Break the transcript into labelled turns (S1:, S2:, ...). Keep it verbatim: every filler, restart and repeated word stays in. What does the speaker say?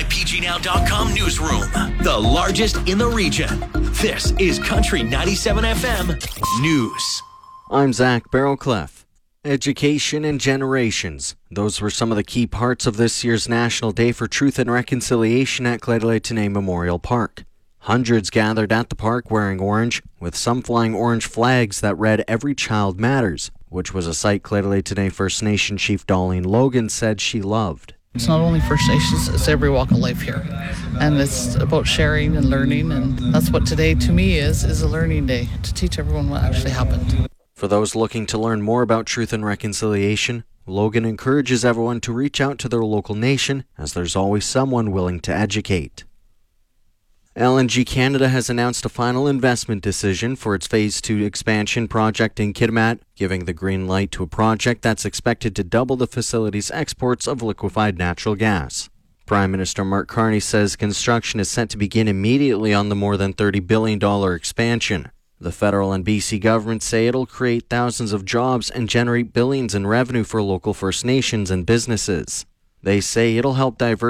S1: P G Now dot com newsroom, the largest in the region. This is Country ninety-seven F M News.
S2: I'm Zach Barrowcliff. Education and generations. Those were some of the key parts of this year's National Day for Truth and Reconciliation at Clydalite Memorial Park. Hundreds gathered at the park wearing orange, with some flying orange flags that read "Every Child Matters," which was a sight Clydalite First Nation Chief Darlene Logan said she loved.
S3: It's not only First Nations, it's every walk of life here. And it's about sharing and learning, and that's what today to me is, is a learning day, to teach everyone what actually happened.
S2: For those looking to learn more about truth and reconciliation, Logan encourages everyone to reach out to their local nation, as there's always someone willing to educate. L N G Canada has announced a final investment decision for its Phase two expansion project in Kitimat, giving the green light to a project that's expected to double the facility's exports of liquefied natural gas. Prime Minister Mark Carney says construction is set to begin immediately on the more than thirty billion dollars expansion. The federal and B C governments say it'll create thousands of jobs and generate billions in revenue for local First Nations and businesses. They say it'll help diversify